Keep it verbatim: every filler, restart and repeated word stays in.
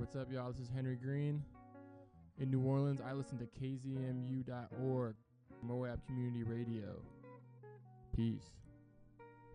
What's up, y'all? This is Henry Green. In New Orleans, I listen to K Z M U dot org, Moab Community Radio. Peace.